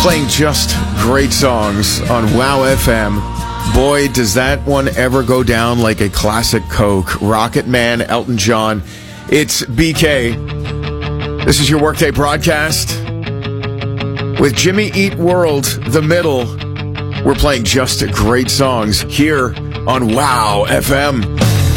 Playing just great songs on Wow FM. Boy, does that one ever go down like a classic Coke. Rocket Man, Elton John. It's BK. This is your Workday broadcast. With Jimmy Eat World, The Middle, we're playing just great songs here on Wow FM.